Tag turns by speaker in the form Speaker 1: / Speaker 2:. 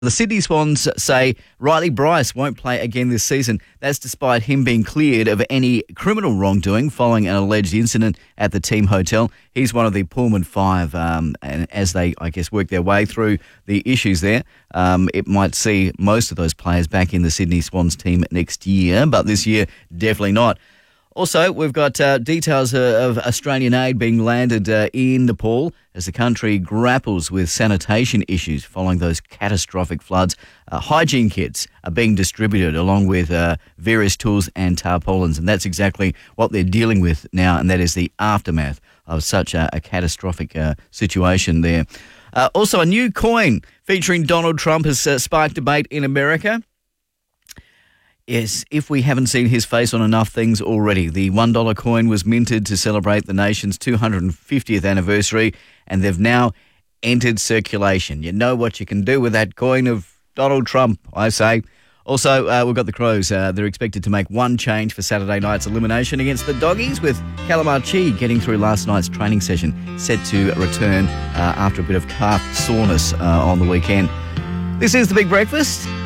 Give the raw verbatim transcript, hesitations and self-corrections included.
Speaker 1: The Sydney Swans say Riley Bryce won't play again this season. That's despite him being cleared of any criminal wrongdoing following an alleged incident at the team hotel. He's one of the Pullman Five, um, and as they, I guess, work their way through the issues there, um, it might see most of those players back in the Sydney Swans team next year, but this year, definitely not. Also, we've got uh, details uh, of Australian aid being landed uh, in Nepal as the country grapples with sanitation issues following those catastrophic floods. Uh, hygiene kits are being distributed along with uh, various tools and tarpaulins, and that's exactly what they're dealing with now, and that is the aftermath of such a, a catastrophic uh, situation there. Uh, also, a new coin featuring Donald Trump has uh, sparked debate in America. Yes, if we haven't seen his face on enough things already. The one dollar coin was minted to celebrate the nation's two hundred fiftieth anniversary, and they've now entered circulation. You know what you can do with that coin of Donald Trump, I say. Also, uh, we've got the Crows. Uh, they're expected to make one change for Saturday night's elimination against the Doggies, with Calamar Chi getting through last night's training session, set to return uh, after a bit of calf soreness uh, on the weekend. This is The Big Breakfast.